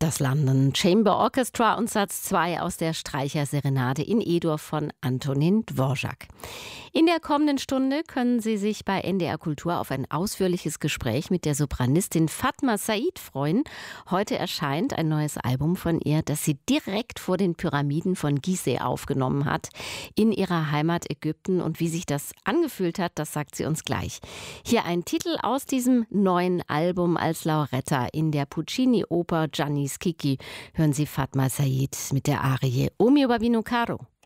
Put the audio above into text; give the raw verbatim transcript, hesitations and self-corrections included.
Das London Chamber Orchestra und Satz zwei aus der Streicherserenade in E-Dur von Antonin Dvorak. In der kommenden Stunde können Sie sich bei N D R Kultur auf ein ausführliches Gespräch mit der Sopranistin Fatma Said freuen. Heute erscheint ein neues Album von ihr, das sie direkt vor den Pyramiden von Gizeh aufgenommen hat, in ihrer Heimat Ägypten. Und wie sich das angefühlt hat, das sagt sie uns gleich. Hier ein Titel aus diesem neuen Album als Lauretta in der Puccini-Oper Gianni Schicchi hören Sie Fatma Said mit der Arie O mio bambino caro.